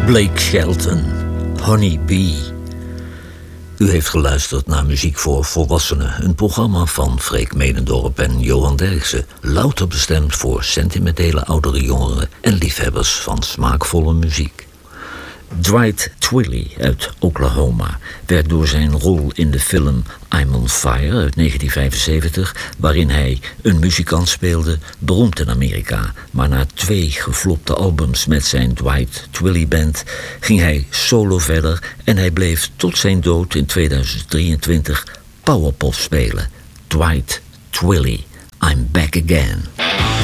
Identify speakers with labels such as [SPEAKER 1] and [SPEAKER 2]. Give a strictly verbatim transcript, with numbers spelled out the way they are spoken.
[SPEAKER 1] Blake Shelton, Honey Bee. U heeft geluisterd naar Muziek voor Volwassenen, een programma van Freek Medendorp en Johan Derksen, louter bestemd voor sentimentele oudere jongeren en liefhebbers van smaakvolle muziek. Dwight Twilley uit Oklahoma werd door zijn rol in de film I'm on Fire uit negentien vijfenzeventig, waarin hij een muzikant speelde, beroemd in Amerika. Maar na twee geflopte albums met zijn Dwight Twilley Band ging hij solo verder en hij bleef tot zijn dood in tweeduizend drieëntwintig powerpop spelen. Dwight Twilley, I'm Back Again.